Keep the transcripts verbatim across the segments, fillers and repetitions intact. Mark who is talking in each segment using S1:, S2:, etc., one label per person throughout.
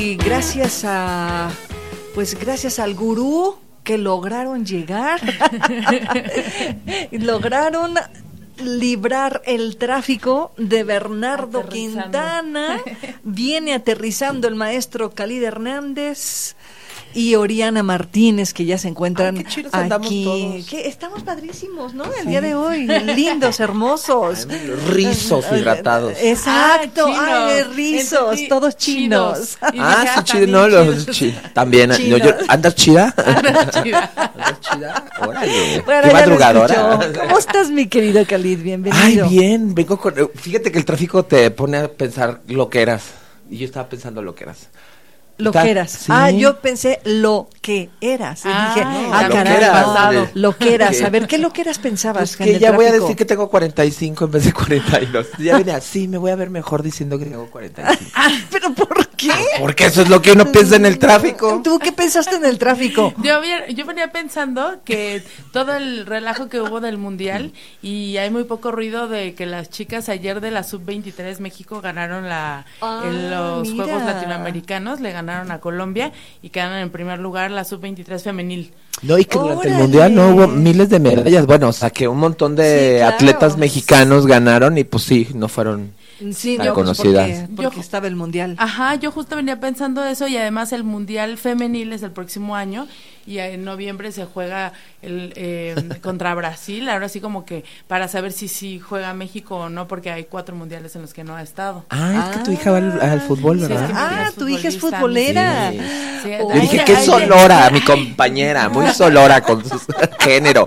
S1: Y gracias a, pues gracias al gurú que lograron llegar, lograron librar el tráfico de Bernardo Quintana. Viene aterrizando el maestro Khalid Hernández y Oriana Martínez, que ya se encuentran
S2: Ay,
S1: aquí. ¿Qué? Estamos padrísimos, ¿no? El sí. día de hoy, lindos, hermosos.
S2: Ay, rizos hidratados.
S1: Exacto,
S3: ah,
S1: ay, rizos, Entonces, todos chinos.
S2: Ah, sí, chido, no, los chi, también. No, yo, ¿Andas chida?
S3: Andas chida.
S2: ¿Andas chida? Órale.
S1: Bueno,
S2: qué madrugadora.
S1: ¿Cómo estás, mi querido Khalid? Bienvenido.
S2: Ay, bien, vengo con... Fíjate que el tráfico te pone a pensar lo que eras. Y yo estaba pensando lo que eras.
S1: Lo que eras. Sí. Ah, yo pensé lo que eras. Y
S3: ah,
S1: dije,
S3: no,
S1: ah,
S2: lo
S1: caray,
S2: que eras,
S1: pasado. Lo que eras.
S2: ¿Qué?
S1: A ver, ¿qué lo que eras pensabas?
S2: Pues que ya voy a decir que tengo cuarenta y cinco en vez de cuarenta y dos. Ya venía así, me voy a ver mejor diciendo que tengo cuarenta y cinco.
S1: Ah, ¿pero por qué?
S2: Porque eso es lo que uno piensa en el tráfico.
S1: ¿Tú qué pensaste en el tráfico?
S3: Yo, había, yo venía pensando que todo el relajo que hubo del Mundial y hay muy poco ruido de que las chicas ayer de la sub veintitrés México ganaron la ah, en los mira. Juegos Latinoamericanos, le ganaron a Colombia y quedaron en primer lugar la sub veintitrés femenil.
S2: No, y que durante
S1: ¡Órale!
S2: el Mundial no hubo miles de medallas. Bueno, o sea, que un montón de sí, claro. atletas mexicanos ganaron y pues sí, no fueron
S1: sí,
S2: tan
S1: yo,
S2: conocidas.
S1: Pues porque, porque yo, estaba el Mundial.
S3: Ajá, yo justo venía pensando eso y además el Mundial femenil es el próximo año y en noviembre se juega el eh, contra Brasil, ahora sí como que para saber si sí si juega México o no, porque hay cuatro mundiales en los que no ha estado.
S2: Ah, es ah, que tu hija va al, al fútbol, ¿verdad?
S1: Sí, es que ah, tu hija es futbolera.
S2: Sí. Sí. Oh, le dije que es Solora, mi compañera, muy Solora con su género.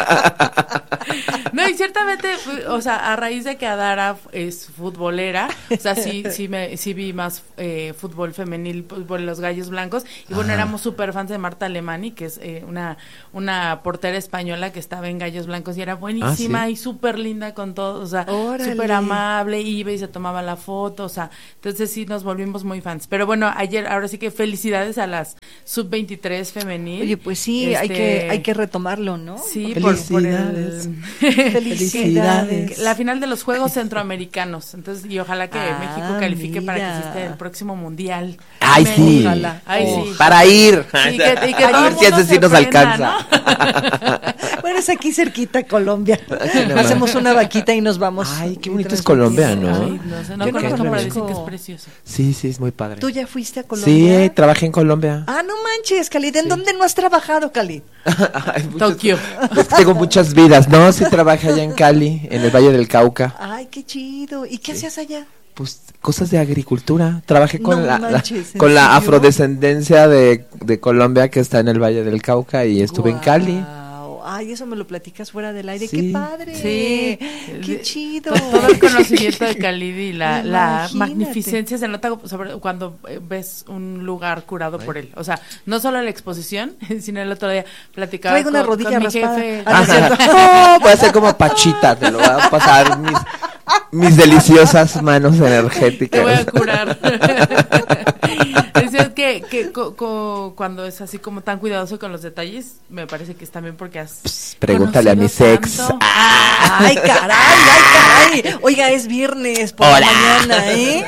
S3: No, y ciertamente, o sea, a raíz de que Adara es futbolera, o sea, sí, sí, me, sí vi más eh, fútbol femenil por los Gallos Blancos, y bueno, Ajá. éramos súper fans de Marta Alemany, que es eh, una, una portera española que estaba en Gallos Blancos, y era buenísima ah, ¿sí? y súper linda con todo, o sea, súper amable, iba y se tomaba la foto, o sea, entonces sí nos volvimos muy fans. Pero bueno, ayer, ahora sí que felicidades a las sub veintitrés femenil.
S1: Oye, pues sí, este, hay que hay que retomarlo, ¿no?
S3: Sí, por, por el...
S1: Felicidades.
S3: La final de los Juegos Centroamericanos. Entonces, y ojalá que ah, México califique mira. para que exista el próximo Mundial.
S2: Ay, Amén. sí.
S3: Ojalá. Ay,
S2: oh.
S3: sí.
S2: Para ir.
S3: Sí, que, y que
S2: a ver si ese sí nos alcanza.
S1: ¿No? Bueno, es aquí cerquita Colombia. Hacemos una vaquita y nos vamos.
S2: Ay, qué bonito es Colombia, ¿no?
S3: Ay, no sé, no
S1: Yo
S3: conozco,
S1: no
S3: pero dicen que es precioso.
S2: Sí, sí, es muy padre.
S1: ¿Tú ya fuiste a Colombia?
S2: Sí, trabajé en Colombia.
S1: Ah, no manches, Khalid. ¿En sí. dónde no has trabajado, Khalid?
S3: Tokio.
S2: Es que tengo muchas vidas. No, sí trabajé allá en Cali, en el Valle del Cauca.
S1: Ay, qué chido. ¿Y qué sí. hacías allá?
S2: Pues cosas de agricultura. Trabajé con
S1: no
S2: la,
S1: manches,
S2: la con la afrodescendencia de, de Colombia que está en el Valle del Cauca y estuve wow. en Cali.
S1: Ay, eso me lo platicas fuera del aire,
S2: sí.
S1: qué padre.
S3: Sí,
S1: qué chido.
S3: Todo el conocimiento de Khalid y la, la magnificencia se nota sobre cuando ves un lugar curado Ay. por él. O sea, no solo la exposición, sino el otro día platicaba
S1: Traigo
S3: con,
S1: una rodilla
S3: con mi
S1: raspada.
S3: jefe.
S2: Ah, no, voy a hacer como Pachita, te lo voy a pasar mis, mis deliciosas manos energéticas.
S3: Te voy a curar. Decías que, que co, co, cuando es así como tan cuidadoso con los detalles, me parece que es también porque has
S2: Pss, pregúntale a mi ex.
S1: Ah. Ay, caray, ay, caray. Oiga, es viernes por Hola. la mañana, ¿eh?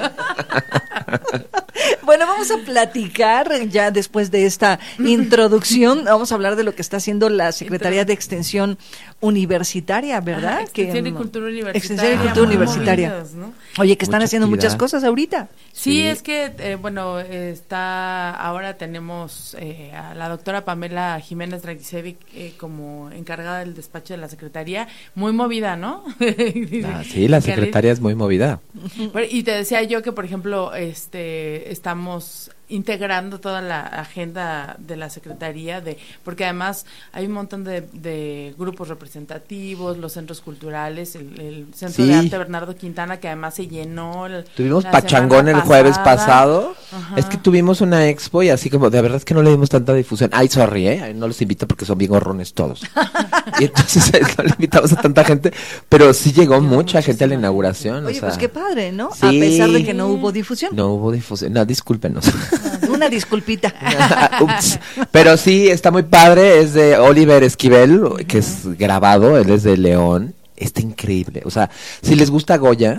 S1: Bueno, vamos a platicar ya después de esta introducción. Vamos a hablar de lo que está haciendo la Secretaría de Extensión Universitaria, ¿verdad?
S3: Ajá, Extensión
S1: que,
S3: y Cultura Universitaria.
S1: Extensión y Cultura Universitaria. Movidos, ¿no? Oye, que están Mucha haciendo actividad. muchas cosas ahorita.
S3: Sí,
S2: sí.
S3: es que, eh, bueno, está ahora tenemos eh, a la doctora Pamela Jiménez Dragicevic eh, como encargada del despacho de la Secretaría, muy movida, ¿no?
S2: Ah, sí, la Secretaría es muy movida.
S3: Bueno, y te decía yo que, por ejemplo, este estamos integrando toda la agenda de la Secretaría, de porque además hay un montón de, de grupos representativos, los centros culturales, el, el Centro sí. de Arte Bernardo Quintana, que además se llenó. El,
S2: tuvimos pachangón el pasada. jueves pasado. Ajá. Es que tuvimos una expo y así como, de verdad es que no le dimos tanta difusión. Ay, sorry, ¿eh? No los invito porque son bien gorrones todos. Y entonces no le invitamos a tanta gente, pero sí llegó mucha gente a la inauguración.
S1: Oye,
S2: o sea,
S1: pues qué padre, ¿no?
S2: Sí.
S1: A pesar de que no hubo difusión.
S2: No hubo difusión, no, discúlpenos.
S1: Una disculpita.
S2: Ups. Pero sí, está muy padre, es de Oliver Esquivel, uh-huh. que es grabado, él es de León, está increíble. O sea, si les gusta Goya,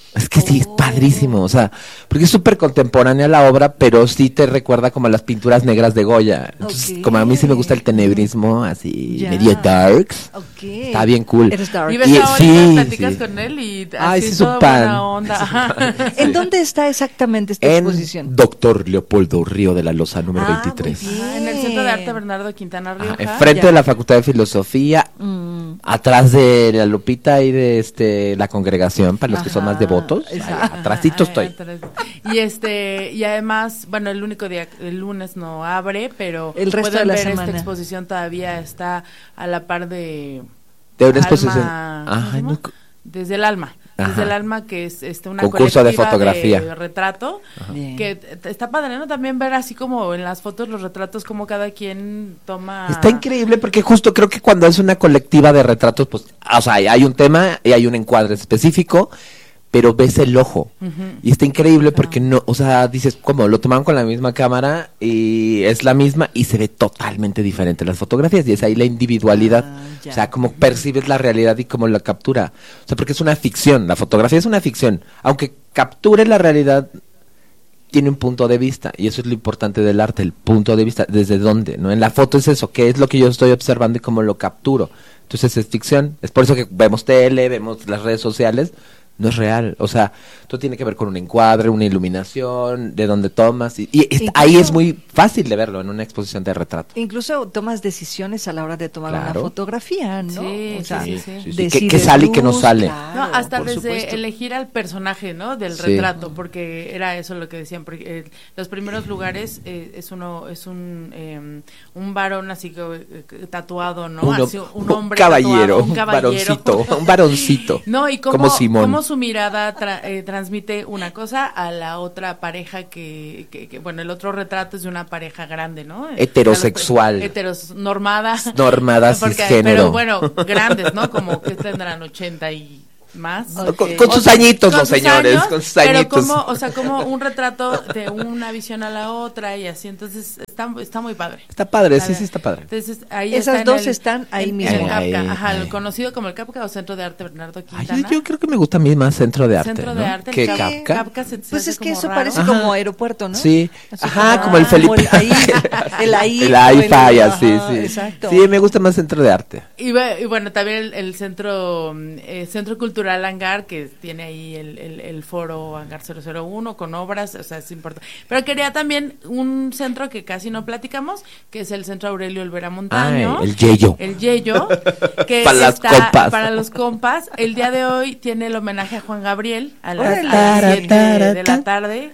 S2: Es que sí, es padrísimo, o sea, porque es súper contemporánea la obra, pero sí te recuerda como a las pinturas negras de Goya. Entonces, okay. como a mí sí me gusta el tenebrismo, así, yeah. medio darks, okay. está bien cool.
S3: Eres dark. Y ves y, ahorita, sí, platicas sí. con él y así
S2: Ay, sí,
S3: toda
S2: su pan.
S3: buena onda.
S1: Sí. ¿En dónde está exactamente esta
S2: en
S1: exposición?
S2: Doctor Leopoldo Río de la Loza, número
S1: ah,
S2: veintitrés.
S3: Ajá, en el Centro de Arte Bernardo Quintana Rioja.
S2: Ah, enfrente ya. de la Facultad de Filosofía, mm. atrás de la Lupita y de este la congregación, para los Ajá, que son más devotos. Atrásito estoy.
S3: Y este y además, bueno, el único día, el lunes no abre, pero
S1: el resto
S3: pueden
S1: de la
S3: ver
S1: semana.
S3: Esta exposición todavía está a la par de
S2: de una exposición.
S3: Ay, no, desde el alma. Ajá. Desde el alma, que es este una
S2: concurso de fotografía,
S3: de retrato, Ajá. que t- está padre, ¿no? También ver así como en las fotos los retratos, como cada quien toma.
S2: Está increíble porque justo creo que cuando es una colectiva de retratos, pues, o sea, hay un tema y hay un encuadre específico, pero ves el ojo, uh-huh. y está increíble porque no, o sea, dices, ¿cómo? Lo tomaron con la misma cámara y es la misma y se ve totalmente diferente las fotografías y es ahí la individualidad, ah, o sea, cómo percibes la realidad y cómo la captura, o sea, porque es una ficción, la fotografía es una ficción, aunque capture la realidad, tiene un punto de vista y eso es lo importante del arte, el punto de vista, desde dónde, ¿no? En la foto es eso, qué es lo que yo estoy observando y cómo lo capturo, entonces es ficción, es por eso que vemos tele, vemos las redes sociales, no es real, o sea, todo tiene que ver con un encuadre, una iluminación, de dónde tomas, y, y es, ahí es muy fácil de verlo en una exposición de retrato.
S1: Incluso tomas decisiones a la hora de tomar
S2: claro.
S1: una fotografía, ¿no?
S3: Sí,
S1: o sea,
S3: sí, sí, sí.
S2: sí, sí. ¿Qué sale y qué no sale?
S3: Claro, no, hasta desde
S1: supuesto.
S3: elegir al personaje, ¿no? Del
S2: sí.
S3: retrato, porque era eso lo que decían, porque eh, los primeros lugares eh, es uno, es un eh, un varón así que eh, tatuado, ¿no?
S2: Uno,
S3: así, un hombre
S2: un caballero,
S3: tatuado, un caballero,
S2: un varoncito, un varoncito,
S3: no, y cómo,
S2: como Simón.
S3: Cómo su mirada tra- Eh, transmite una cosa a la otra pareja que, que, que, bueno, el otro retrato es de una pareja grande, ¿no?
S2: Heterosexual.
S3: Heteronormada.
S2: Normada, cisgénero.
S3: Pero bueno, grandes, ¿no? Como que tendrán ochenta y más.
S2: Okay. Con, con sus añitos,
S3: con
S2: los
S3: sus
S2: señores,
S3: años,
S2: con sus
S3: pero
S2: añitos.
S3: como, o sea, como un retrato de una visión a la otra y así, entonces está, está muy padre.
S2: Está padre, sí, sí está padre.
S3: Entonces, ahí
S1: Esas
S3: está
S1: dos
S3: el,
S1: están ahí
S3: en,
S1: mismo.
S3: En el
S2: ahí,
S3: Capca, ajá,
S2: ahí.
S3: el conocido como el Capca o Centro de Arte Bernardo Quintana.
S2: Ay, yo, yo creo que me gusta a mí más Centro de Arte,
S3: Centro
S2: ¿no?
S3: de Arte,
S2: que
S3: Cap-
S2: Capca.
S3: Capca se, se
S1: Pues
S3: hace
S1: es que
S3: como
S1: eso
S3: raro.
S1: parece
S2: Ajá.
S1: como aeropuerto, ¿no?
S2: Sí,
S1: Así
S2: ajá,
S1: como,
S2: como el Felipe.
S1: el ahí, el ahí.
S2: El ahí falla, sí, sí.
S1: Exacto.
S2: Sí, me gusta más Centro de Arte.
S3: Y, y bueno, también el, el centro eh, Centro Cultural Hangar, que tiene ahí el, el, el foro Hangar cero cero uno con obras, o sea, es importante. Pero quería también un centro que casi no platicamos, que es el Centro Aurelio Olvera Montaño.
S2: Ay, el Yeyo.
S3: El Yeyo, que
S2: para las
S3: está
S2: compas.
S3: para los compas. El día de hoy tiene el homenaje a Juan Gabriel a las
S1: Órale.
S3: siete de la tarde.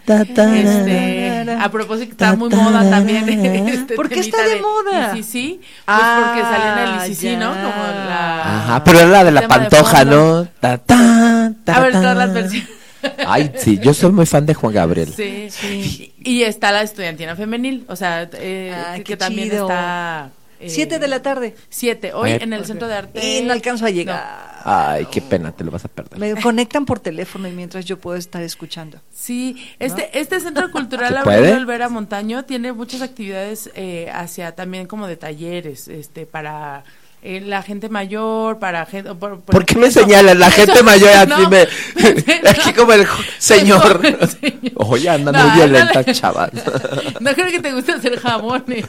S3: Este, a propósito, está muy moda también. Este
S1: ¿Por qué
S3: temita
S1: está de moda?
S3: I C C, pues
S1: Ah,
S3: porque salió en el I C C, ¿no?
S1: ya.
S3: Como la...
S2: Ajá, pero era la de la
S3: tema de
S2: Pantoja,
S3: fondo.
S2: ¿no? Ta, ta, ta,
S3: A ver,
S2: ta.
S3: todas las versiones.
S2: Ay, sí, yo soy muy fan de Juan Gabriel.
S3: Sí, sí. Y está la estudiantina femenil, o sea, eh,
S1: Ay,
S3: que,
S1: qué
S3: que también
S1: chido.
S3: está... eh,
S1: Siete de la tarde.
S3: Siete, hoy
S2: Ay,
S3: en el
S2: ok.
S3: Centro de Arte.
S1: Y no alcanzo a llegar.
S2: Ay, qué pena, te lo vas a perder.
S1: Me conectan por teléfono y mientras yo puedo estar escuchando.
S3: Sí, este este Centro Cultural
S2: ¿Se
S3: Aurelio
S2: puede?
S3: Olvera Montaño tiene muchas actividades eh, hacia también como de talleres, este, para... eh, la gente mayor, para gente... Por, por
S2: ¿Por qué me
S3: eso-
S2: señalan? La gente mayor aquí
S3: No,
S2: me...
S3: no.
S2: Aquí como el señor.
S3: El señor.
S2: Oye, andan
S3: No,
S2: muy violentas,
S3: no,
S2: chavas.
S3: No creo que te guste hacer jamones.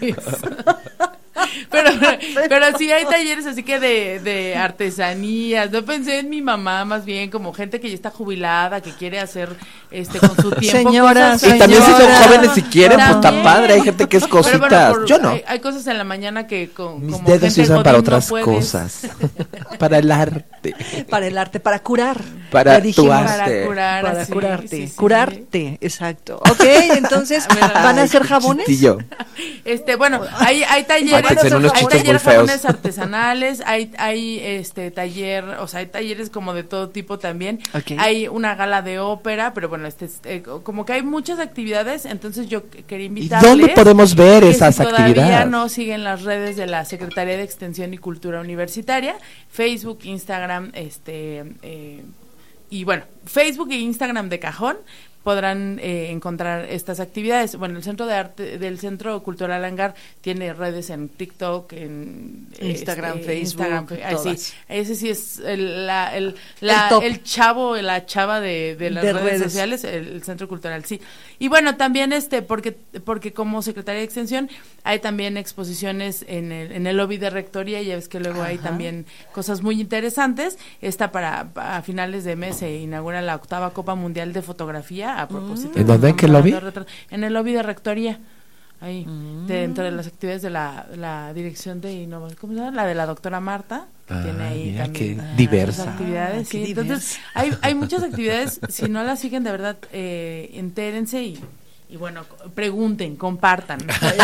S3: Pero, pero sí hay talleres así que de, de artesanías. Yo pensé en mi mamá más bien, como gente que ya está jubilada, que quiere hacer este con su tiempo.
S1: Señora,
S3: cosas-
S2: Y también si son
S1: Señora.
S2: jóvenes si quieren, pues está
S3: También.
S2: padre. Hay gente que es
S3: Pero bueno,
S2: cositas.
S3: por-
S2: Yo no.
S3: Hay, hay cosas en la mañana que con,
S2: Mis
S3: como
S2: dedos se
S3: gente
S2: usan para
S3: godín no
S2: otras
S3: puedes.
S2: cosas. Para el arte.
S1: Para el arte, para curar.
S2: Para
S1: Ya dijimos.
S2: tu arte.
S3: Para curar.
S1: Para
S3: así,
S1: curarte.
S3: sí, sí.
S1: Curarte, exacto. Ok, entonces, ¿van a hacer jabones?
S2: Chistillo.
S3: Este, bueno, hay, hay talleres,
S2: Ay, pues en unos
S3: hay
S2: chistes muy
S3: talleres
S2: feos.
S3: jabones artesanales, hay, hay este taller, o sea, hay talleres como de todo tipo también.
S1: Ok.
S3: Hay una gala de ópera, pero bueno, este, eh, como que hay muchas actividades, entonces yo que- quería
S2: ¿Y
S3: invitarles.
S2: dónde podemos ver
S3: que
S2: esas
S3: si todavía
S2: actividades?
S3: no siguen las redes de la Secretaría de Extensión y Cultura Universitaria, Facebook, Instagram, este, eh, y bueno, Facebook e Instagram de cajón, podrán eh, encontrar estas actividades. Bueno, el Centro de Arte del Centro Cultural Hangar tiene redes en TikTok, en
S1: Instagram,
S3: este,
S1: Facebook,
S3: Instagram,
S1: todas.
S3: sí, ese sí es el, la, el, la,
S1: el,
S3: el chavo, la chava de, de las
S1: de
S3: redes,
S1: redes
S3: sociales, el, el Centro Cultural, sí. Y bueno, también este, porque porque como Secretaría de Extensión hay también exposiciones en el, en el lobby de Rectoría, ya ves que luego Ajá. hay también cosas muy interesantes. Esta para, para a finales de mes se inaugura la octava Copa Mundial de Fotografía a propósito.
S2: ¿En dónde? ¿En qué lobby?
S3: En el lobby de Rectoría. Ahí,
S1: mm.
S3: de, dentro de las actividades de la, la dirección de innovación, ¿cómo se llama? La de la doctora Marta, que
S2: ah,
S3: tiene ahí
S2: mira,
S3: también
S2: qué
S3: ah,
S2: diversa.
S3: actividades,
S1: ah,
S3: sí.
S1: qué
S3: Entonces, hay, hay muchas actividades, si no las siguen, de verdad, eh, entérense y y bueno, pregunten, compartan.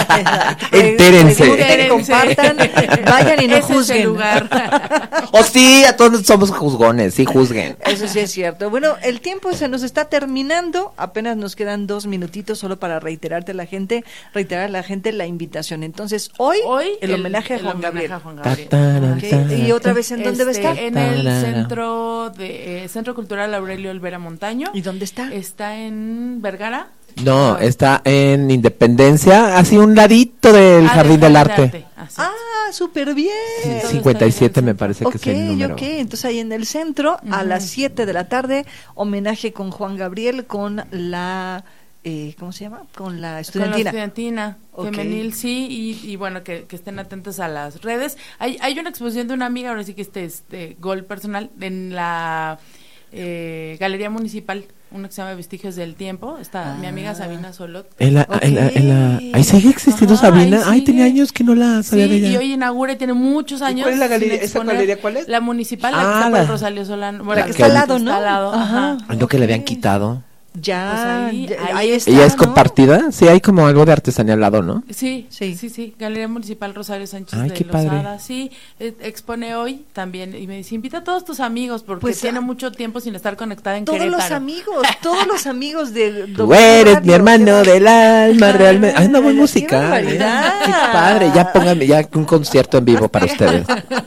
S2: Entérense.
S1: Pregunten, compartan, vayan y no
S3: Ese
S1: juzguen.
S3: Es el lugar.
S2: O sí, a todos somos juzgones, sí juzguen.
S1: Eso sí es cierto. Bueno, el tiempo se nos está terminando, apenas nos quedan dos minutitos solo para reiterarte a la gente, reiterar a la gente la invitación. Entonces, hoy,
S3: hoy
S1: el, el homenaje a Juan
S3: homenaje
S1: Gabriel.
S3: A Juan Gabriel.
S2: Ta, ta,
S1: Okay.
S2: ta,
S1: ¿Y otra vez en dónde
S3: este,
S1: va a estar?
S3: En el centro de eh, Centro Cultural Aurelio Olvera Montaño.
S1: ¿Y dónde está?
S3: Está en Vergara.
S2: No, está en Independencia, así un ladito del
S3: ah,
S2: Jardín del Arte.
S3: arte.
S1: Ah, súper bien.
S2: Sí, cincuenta y siete me parece que
S1: okay,
S2: es el número.
S1: Ok, entonces ahí en el centro, uh-huh. a las siete de la tarde, homenaje con Juan Gabriel, con la... Eh, ¿cómo se llama? Con la estudiantina.
S3: Con la estudiantina okay. femenil, sí, y, y bueno, que, que estén atentos a las redes. Hay hay una exposición de una amiga, ahora sí que este, este gol personal, en la eh, Galería Municipal, uno que se llama Vestigios del Tiempo, está ah. mi amiga Sabina Solot.
S2: En la, okay. en la, en la, ahí sigue existiendo Ajá, Sabina, ay, tenía años que no la sabía
S3: sí,
S2: de ella.
S3: Y hoy inaugura y tiene muchos años.
S2: ¿Cuál es la galería? ¿Esa galería cuál es?
S3: La municipal,
S2: ah,
S3: la que está
S2: la,
S3: por Rosalío Solano. Bueno,
S1: la que está al lado, ¿no?
S3: Está al lado, ajá.
S2: Ajá. Lo que le habían quitado.
S1: Ya,
S3: pues ahí,
S1: ya,
S3: ahí,
S1: ahí está,
S2: ¿ella es
S1: ¿no?
S2: compartida? Sí, hay como algo de artesanía al lado, ¿no?
S3: Sí,
S1: sí,
S3: sí, sí. Galería Municipal Rosario Sánchez
S2: Ay,
S3: de
S2: qué padre.
S3: Lozada, sí. Eh, expone hoy también y me dice, invita a todos tus amigos porque
S1: pues,
S3: tiene mucho tiempo sin estar conectada en
S1: todos
S3: Querétaro.
S1: Todos los amigos, todos los amigos de...
S2: Tú eres Radio, mi hermano del alma, realmente. Ay, no, muy musical.
S1: Qué,
S2: ¿eh? Qué padre, ya póngame ya un concierto en vivo para ustedes.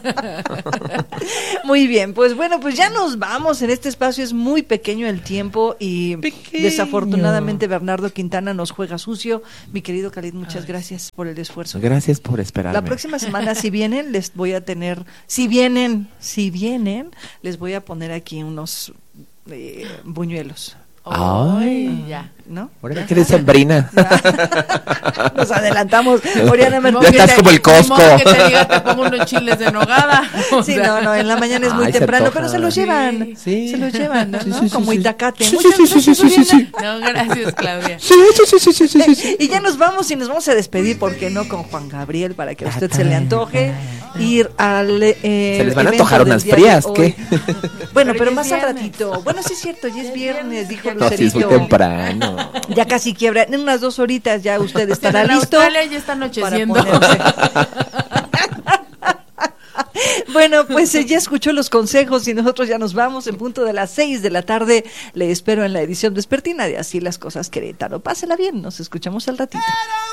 S1: Muy bien, pues bueno, pues ya nos vamos. En este espacio es muy pequeño el tiempo y
S2: pequeño.
S1: Desafortunadamente Bernardo Quintana nos juega sucio. Mi querido Khalid, muchas Ay. gracias por el esfuerzo.
S2: Gracias por esperarme.
S1: La próxima semana, si vienen, les voy a tener, si vienen, si vienen, les voy a poner aquí unos eh, buñuelos.
S2: Ay,
S3: oh, ya.
S1: ¿No?
S2: Ahora que eres sembrina.
S1: Nos adelantamos. Oriana
S2: ya estás
S3: te,
S2: como el Costco.
S3: Que te diga, te pongo unos chiles de nogada.
S1: Sí, sea. no, no, en la mañana es muy
S2: Ay,
S1: temprano,
S2: se
S1: pero se los llevan.
S2: Sí.
S1: Se los llevan, ¿no?
S2: Sí, sí, sí,
S1: como
S2: sí.
S1: itacate.
S2: Sí,
S1: Muchas
S2: sí, sí,
S1: gracias,
S2: sí, sí, sí, sí.
S3: No, gracias, Claudia.
S2: Sí, sí, sí, sí, sí, sí, sí.
S1: Y ya nos vamos y nos vamos a despedir, ¿por qué no? Con Juan Gabriel, para que a usted se le antoje ir al eh,
S2: se les van a antojar unas frías, ¿qué?
S1: Bueno, pero, pero más al ratito. Bueno, sí es cierto, ya es viernes, dijo
S2: no, sí, es muy temprano.
S1: Ya casi quiebra. En unas dos horitas ya usted estará
S3: en
S1: listo.
S3: Australia ya está anocheciendo.
S1: Bueno, pues eh, ya escuchó los consejos y nosotros ya nos vamos en punto de las seis de la tarde. Le espero en la edición vespertina de Así las Cosas Querétaro. Pásela bien, nos escuchamos al ratito.